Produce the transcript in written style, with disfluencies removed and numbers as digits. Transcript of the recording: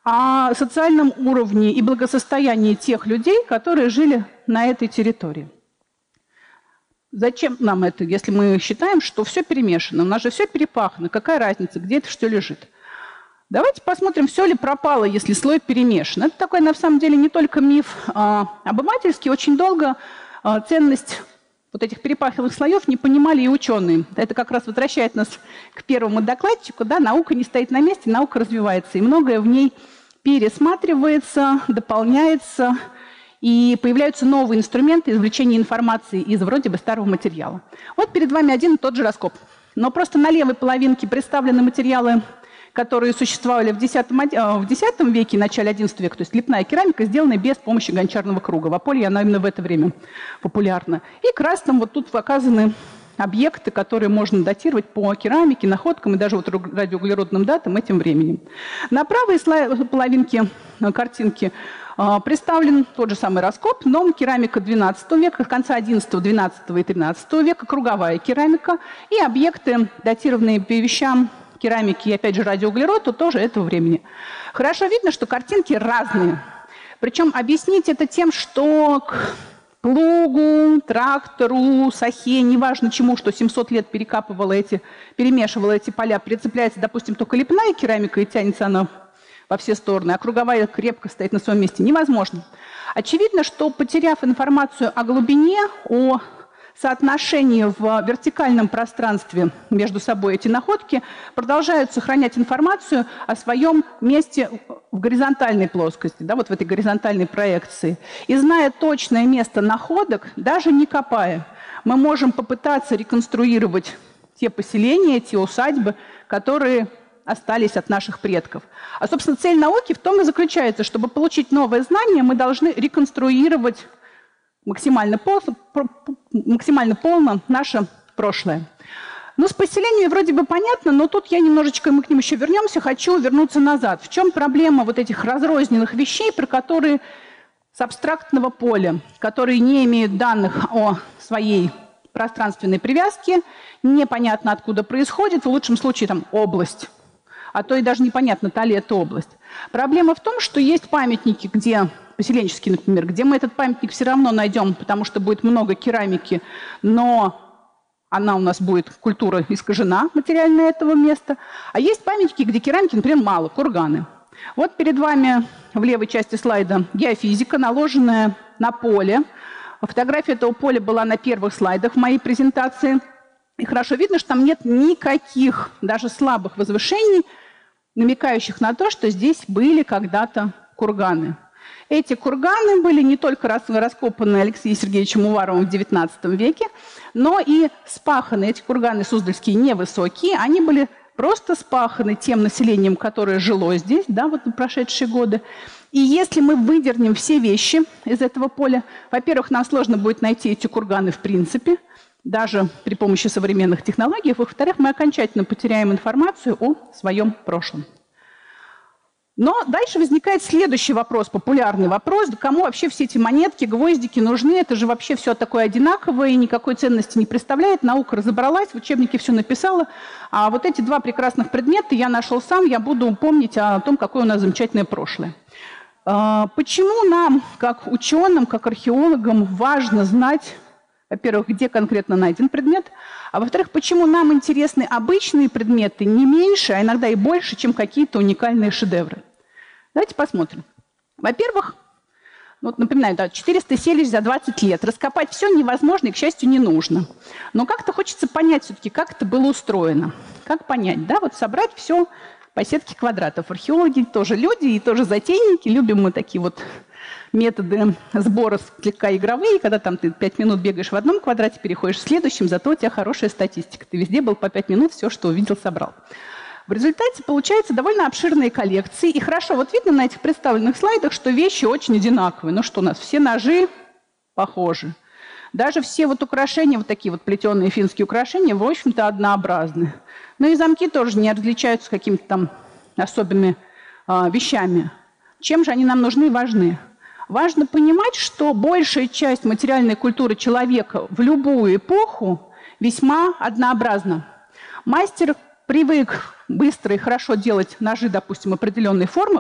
о социальном уровне и благосостоянии тех людей, которые жили на этой территории. Зачем нам это, если мы считаем, что все перемешано? У нас же все перепахано. Какая разница, где это что лежит? Давайте посмотрим, все ли пропало, если слой перемешан. Это такой, на самом деле, не только миф обывательский. Очень долго ценность вот этих перепаханных слоев не понимали и ученые. Это как раз возвращает нас к первому докладчику. Да? Наука не стоит на месте, наука развивается. И многое в ней пересматривается, дополняется. И появляются новые инструменты извлечения информации из вроде бы старого материала. Вот перед вами один и тот же раскоп. Но просто на левой половинке представлены материалы, которые существовали в X веке, начале XI века. То есть лепная керамика, сделанная без помощи гончарного круга. В Аполье она именно в это время популярна. И красным вот тут показаны объекты, которые можно датировать по керамике, находкам и даже вот радиоуглеродным датам этим временем. На правой половинке картинки представлен тот же самый раскоп, но керамика XII века, конца XI, XII и XIII века, круговая керамика и объекты, датированные по вещам керамики и, опять же, радиоуглерода, тоже этого времени. Хорошо видно, что картинки разные. Причем объяснить это тем, что к плугу, трактору, сахе, неважно чему, что 700 лет перемешивала эти поля, прицепляется, допустим, только лепная керамика, и тянется она во все стороны, а круговая крепко стоит на своем месте, невозможно. Очевидно, что, потеряв информацию о глубине, о соотношении в вертикальном пространстве между собой эти находки, продолжают сохранять информацию о своем месте в горизонтальной плоскости, да, вот в этой горизонтальной проекции. И зная точное место находок, даже не копая, мы можем попытаться реконструировать те поселения, те усадьбы, которые остались от наших предков. А, собственно, цель науки в том и заключается, чтобы получить новое знание, мы должны реконструировать максимально полно наше прошлое. Ну, с поселениями вроде бы понятно, но тут я немножечко, мы к ним еще вернемся, хочу вернуться назад. В чем проблема вот этих разрозненных вещей, про которые с абстрактного поля, которые не имеют данных о своей пространственной привязке, непонятно откуда происходит, в лучшем случае там область, а то и даже непонятно, та ли это область. Проблема в том, что есть памятники, где поселенческие, например, где мы этот памятник все равно найдем, потому что будет много керамики, но она у нас будет, культура искажена материальная этого места. А есть памятники, где керамики, например, мало, курганы. Вот перед вами в левой части слайда геофизика, наложенная на поле. Фотография этого поля была на первых слайдах в моей презентации. И хорошо видно, что там нет никаких, даже слабых возвышений, намекающих на то, что здесь были когда-то курганы. Эти курганы были не только раскопаны Алексеем Сергеевичем Уваровым в XIX веке, но и спаханы. Эти курганы суздальские невысокие, они были просто спаханы тем населением, которое жило здесь, да, вот в прошедшие годы. И если мы выдернем все вещи из этого поля, во-первых, нам сложно будет найти эти курганы в принципе, даже при помощи современных технологий. Во-вторых, мы окончательно потеряем информацию о своем прошлом. Но дальше возникает следующий вопрос, популярный вопрос. Да кому вообще все эти монетки, гвоздики нужны? Это же вообще все такое одинаковое и никакой ценности не представляет. Наука разобралась, в учебнике все написала. А вот эти два прекрасных предмета я нашел сам, я буду помнить о том, какое у нас замечательное прошлое. Почему нам, как ученым, как археологам, важно знать, во-первых, где конкретно найден предмет, а во-вторых, почему нам интересны обычные предметы не меньше, а иногда и больше, чем какие-то уникальные шедевры? Давайте посмотрим. Во-первых, вот напоминаю, да, 400 селищ за 20 лет. Раскопать все невозможно и, к счастью, не нужно. Но как-то хочется понять все-таки, как это было устроено. Как понять, да, вот собрать все по сетке квадратов. Археологи тоже люди и тоже затейники. Любим мы такие вот методы сбора слегка игровые, когда там ты 5 минут бегаешь в одном квадрате, переходишь в следующем, зато у тебя хорошая статистика. Ты везде был по 5 минут, все, что увидел, собрал. В результате получаются довольно обширные коллекции. И хорошо, вот видно на этих представленных слайдах, что вещи очень одинаковые. Ну что у нас, все ножи похожи. Даже все вот украшения, вот такие вот плетеные финские украшения, в общем-то, однообразны. Ну и замки тоже не различаются какими-то там особенными вещами. Чем же они нам нужны и важны? Важно понимать, что большая часть материальной культуры человека в любую эпоху весьма однообразна. Мастер привык быстро и хорошо делать ножи, допустим, определенной формы,